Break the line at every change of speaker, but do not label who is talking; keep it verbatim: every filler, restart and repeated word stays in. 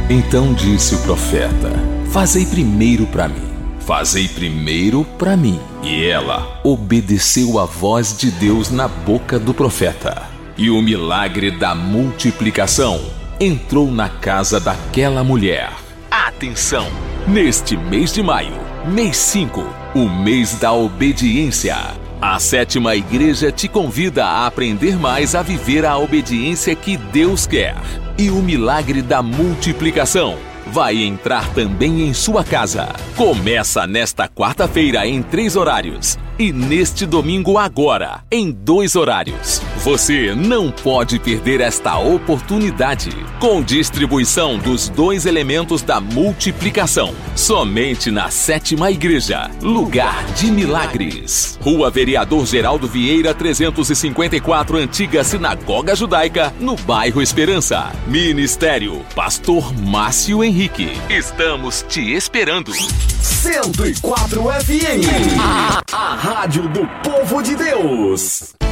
Então disse o profeta: fazei primeiro para mim. Fazei primeiro para mim. E ela obedeceu à voz de Deus na boca do profeta. E o milagre da multiplicação entrou na casa daquela mulher. Atenção! Neste mês de maio, mês cinco, o mês da obediência, a Sétima Igreja te convida a aprender mais a viver a obediência que Deus quer. E o milagre da multiplicação vai entrar também em sua casa. Começa nesta quarta-feira em três horários e neste domingo agora em dois horários. Você não pode perder esta oportunidade. Com distribuição dos dois elementos da multiplicação. Somente na Sétima Igreja, lugar de milagres. Rua Vereador Geraldo Vieira trezentos e cinquenta e quatro, Antiga Sinagoga Judaica, no bairro Esperança. Ministério Pastor Márcio Henrique. Estamos te esperando.
cento e quatro F M, a, a rádio do povo de Deus.